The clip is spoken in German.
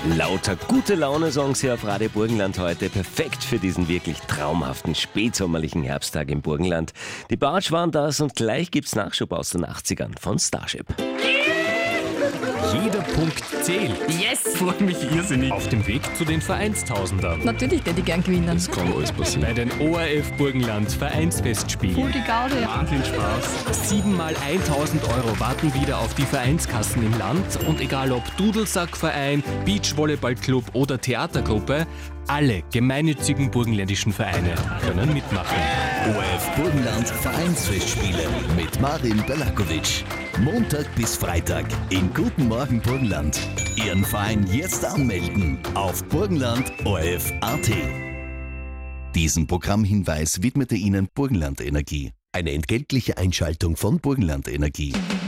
Lauter gute Laune-Songs hier auf Radio Burgenland heute. Perfekt für diesen wirklich traumhaften spätsommerlichen Herbsttag im Burgenland. Die Bartsch waren das und gleich gibt's Nachschub aus den 80ern von Starship. Jeder Punkt zählt. Yes! Freut mich irrsinnig. Auf dem Weg zu den Vereinstausendern. Natürlich hätte ich gern gewinnen. Das kann alles passieren. Bei den ORF Burgenland Vereinsfestspielen. Voll die Gaude. Wahnsinn Spaß. 7 mal 1000 Euro warten wieder auf die Vereinskassen im Land. Und egal ob Dudelsackverein, Beachvolleyballclub oder Theatergruppe, alle gemeinnützigen burgenländischen Vereine können mitmachen. ORF Burgenland Vereinsfestspiele mit Marin Belakovic. Montag bis Freitag im Guten Morgen Burgenland. Ihren Verein jetzt anmelden auf burgenland.orf.at. Diesen Programmhinweis widmete Ihnen Burgenland Energie. Eine entgeltliche Einschaltung von Burgenland Energie.